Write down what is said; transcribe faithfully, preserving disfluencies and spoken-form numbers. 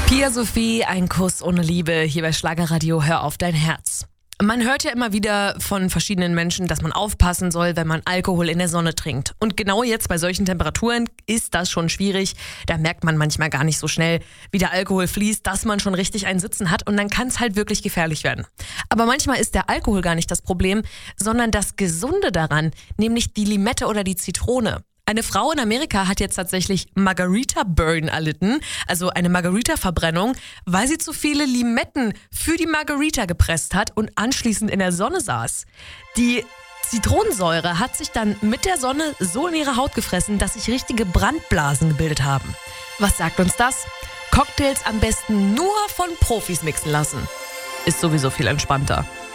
Pia Sophie, ein Kuss ohne Liebe, hier bei Schlagerradio, hör auf dein Herz. Man hört ja immer wieder von verschiedenen Menschen, dass man aufpassen soll, wenn man Alkohol in der Sonne trinkt. Und genau jetzt bei solchen Temperaturen ist das schon schwierig. Da merkt man manchmal gar nicht so schnell, wie der Alkohol fließt, dass man schon richtig einen Sitzen hat. Und dann kann es halt wirklich gefährlich werden. Aber manchmal ist der Alkohol gar nicht das Problem, sondern das Gesunde daran, nämlich die Limette oder die Zitrone. Eine Frau in Amerika hat jetzt tatsächlich Margarita Burn erlitten, also eine Margarita-Verbrennung, weil sie zu viele Limetten für die Margarita gepresst hat und anschließend in der Sonne saß. Die Zitronensäure hat sich dann mit der Sonne so in ihre Haut gefressen, dass sich richtige Brandblasen gebildet haben. Was sagt uns das? Cocktails am besten nur von Profis mixen lassen. Ist sowieso viel entspannter.